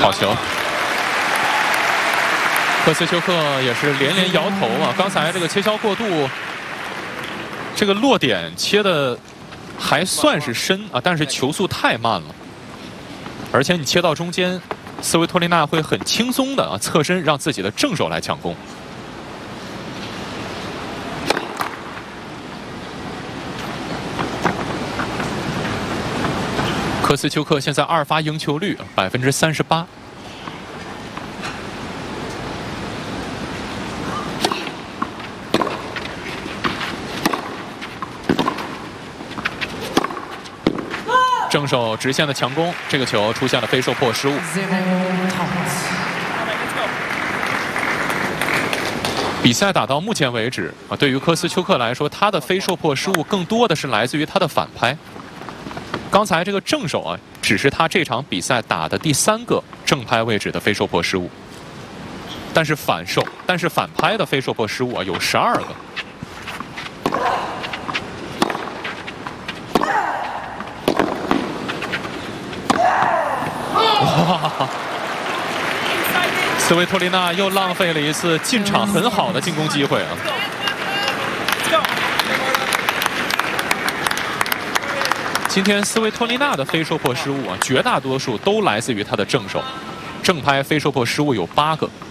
好球！科斯丘克也是连连摇头啊！刚才这个切削过度，这个落点切的还算是深啊，但是球速太慢了，而且你切到中间，斯维托利娜会很轻松的侧身让自己的正手来抢攻。科斯丘克现在2发赢球率38%。正手直线的强攻，这个球出现了非受迫失误。比赛打到目前为止啊，对于科斯丘克来说，他的非受迫失误更多的是来自于他的反拍。刚才这个正手啊，只是他这场比赛打的第3个正拍位置的非受迫失误，但是反拍的非受迫失误啊有12个。哇！斯维托利娜又浪费了一次进场很好的进攻机会啊！今天斯维托利娜的非受迫失误啊，绝大多数都来自于他的正手，正拍非受迫失误有8个。